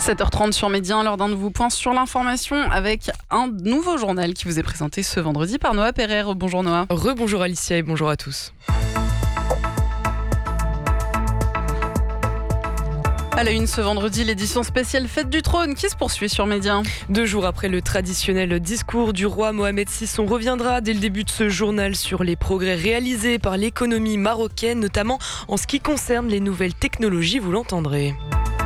7h30 sur Média, lors d'un nouveau point sur l'information avec un nouveau journal qui vous est présenté ce vendredi par Noah Perrer. Bonjour Noah. Rebonjour Alicia et bonjour à tous. À la une ce vendredi, l'édition spéciale Fête du Trône qui se poursuit sur Média. 2 jours après le traditionnel discours du roi Mohamed VI, on reviendra dès le début de ce journal sur les progrès réalisés par l'économie marocaine, notamment en ce qui concerne les nouvelles technologies, vous l'entendrez.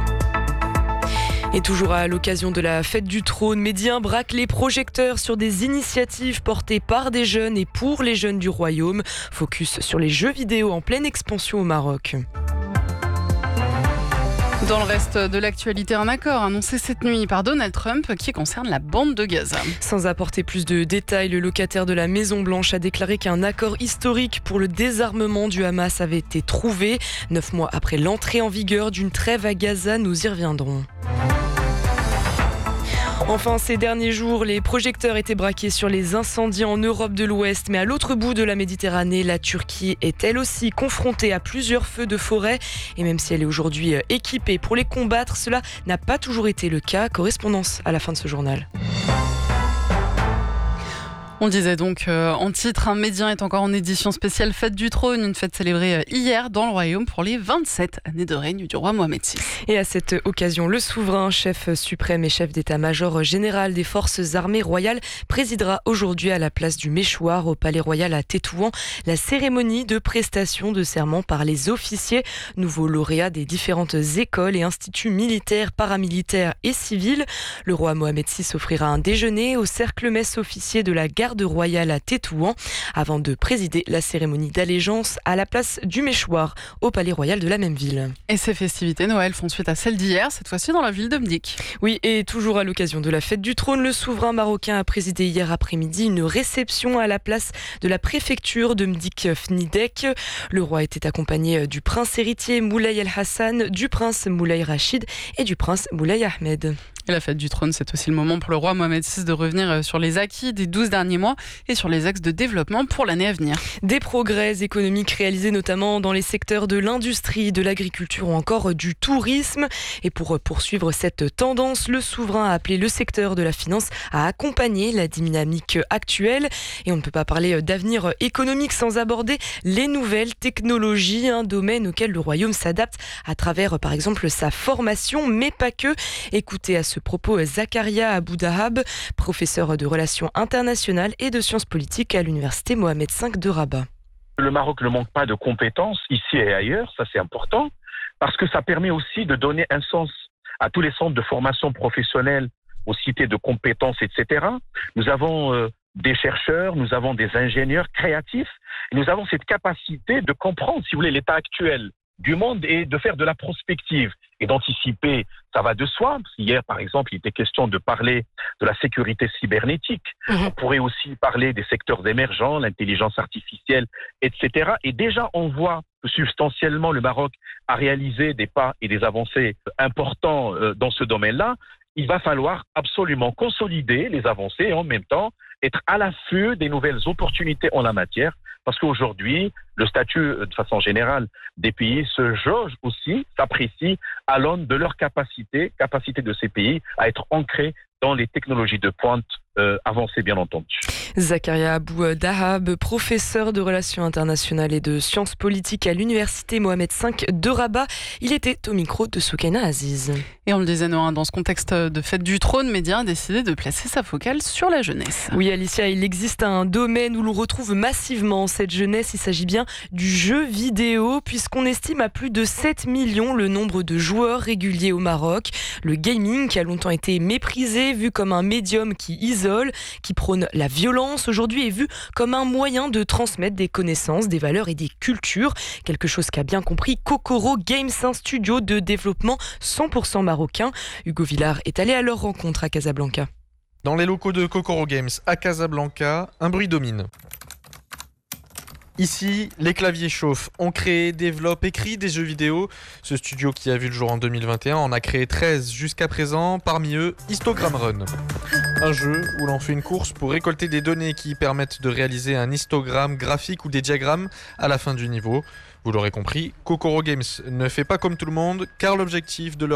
Et toujours à l'occasion de la Fête du Trône, Média braque les projecteurs sur des initiatives portées par des jeunes et pour les jeunes du royaume. Focus sur les jeux vidéo en pleine expansion au Maroc. Dans le reste de l'actualité, un accord annoncé cette nuit par Donald Trump qui concerne la bande de Gaza. Sans apporter plus de détails, le locataire de la Maison-Blanche a déclaré qu'un accord historique pour le désarmement du Hamas avait été trouvé. 9 mois après l'entrée en vigueur d'une trêve à Gaza, nous y reviendrons. Enfin, ces derniers jours, les projecteurs étaient braqués sur les incendies en Europe de l'Ouest. Mais à l'autre bout de la Méditerranée, la Turquie est elle aussi confrontée à plusieurs feux de forêt. Et même si elle est aujourd'hui équipée pour les combattre, cela n'a pas toujours été le cas. Correspondance à la fin de ce journal. On disait donc en titre, un Média est encore en édition spéciale Fête du Trône, une fête célébrée hier dans le royaume pour les 27 années de règne du roi Mohamed VI. Et à cette occasion, le souverain, chef suprême et chef d'état-major général des forces armées royales, présidera aujourd'hui à la place du Méchoir au Palais Royal à Tétouan la cérémonie de prestation de serment par les officiers, nouveaux lauréats des différentes écoles et instituts militaires, paramilitaires et civils. Le roi Mohamed VI offrira un déjeuner au cercle-messe officier de la garde royale à Tétouan avant de présider la cérémonie d'allégeance à la place du Méchoir au Palais Royal de la même ville. Et ces festivités Noël font suite à celles d'hier, cette fois-ci dans la ville de Mdik. Oui, et toujours à l'occasion de la Fête du Trône, le souverain marocain a présidé hier après-midi une réception à la place de la préfecture de Mdik Fnidek. Le roi était accompagné du prince héritier Moulay El Hassan, du prince Moulay Rachid et du prince Moulay Ahmed. Et la Fête du Trône, c'est aussi le moment pour le roi Mohamed VI de revenir sur les acquis des 12 derniers mois et sur les axes de développement pour l'année à venir. Des progrès économiques réalisés notamment dans les secteurs de l'industrie, de l'agriculture ou encore du tourisme. Et pour poursuivre cette tendance, le souverain a appelé le secteur de la finance à accompagner la dynamique actuelle. Et on ne peut pas parler d'avenir économique sans aborder les nouvelles technologies, un domaine auquel le royaume s'adapte à travers par exemple sa formation, mais pas que. Écoutez à ce propos Zakaria Abou Dahab, professeur de relations internationales et de sciences politiques à l'université Mohamed V de Rabat. Le Maroc ne manque pas de compétences ici et ailleurs, ça c'est important, parce que ça permet aussi de donner un sens à tous les centres de formation professionnelle, aux cités de compétences, etc. Nous avons des chercheurs, nous avons des ingénieurs créatifs, et nous avons cette capacité de comprendre, si vous voulez, l'état actuel du monde et de faire de la prospective et d'anticiper. Ça va de soi, parce qu'hier, par exemple, il était question de parler de la sécurité cybernétique. On pourrait aussi parler des secteurs émergents, l'intelligence artificielle, etc. Et déjà, on voit que substantiellement, le Maroc a réalisé des pas et des avancées importants dans ce domaine-là. Il va falloir absolument consolider les avancées et en même temps être à l'affût des nouvelles opportunités en la matière. Parce qu'aujourd'hui, le statut, de façon générale, des pays se jauge aussi, s'apprécie à l'aune de leur capacité de ces pays à être ancrés dans les technologies de pointe avancées, bien entendu. Zakaria Abou Dahab, professeur de relations internationales et de sciences politiques à l'université Mohamed V de Rabat. Il était au micro de Soukaina Aziz. Et on le disait, Noah, dans ce contexte de Fête du Trône, Média a décidé de placer sa focale sur la jeunesse. Oui, Alicia, il existe un domaine où l'on retrouve massivement cette jeunesse. Il s'agit bien du jeu vidéo, puisqu'on estime à plus de 7 millions le nombre de joueurs réguliers au Maroc. Le gaming, qui a longtemps été méprisé, vu comme un médium qui isole, qui prône la violence, aujourd'hui est vu comme un moyen de transmettre des connaissances, des valeurs et des cultures. Quelque chose qu'a bien compris Kokoro Games, un studio de développement 100% marocain. Hugo Villard est allé à leur rencontre à Casablanca. Dans les locaux de Kokoro Games à Casablanca, un bruit domine. Ici, les claviers chauffent. On crée, développe, écrit des jeux vidéo. Ce studio qui a vu le jour en 2021 en a créé 13 jusqu'à présent, parmi eux Histogram Run. Un jeu où l'on fait une course pour récolter des données qui permettent de réaliser un histogramme graphique ou des diagrammes à la fin du niveau. Vous l'aurez compris, Kokoro Games ne fait pas comme tout le monde, car l'objectif de leur